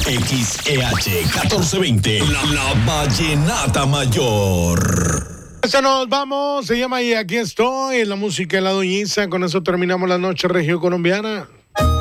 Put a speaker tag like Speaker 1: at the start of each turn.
Speaker 1: XEH 1420, la Vallenata Mayor.
Speaker 2: Eso nos vamos, se llama Y Aquí Estoy, en la música de la Doñiza. Con eso terminamos la noche regio colombiana.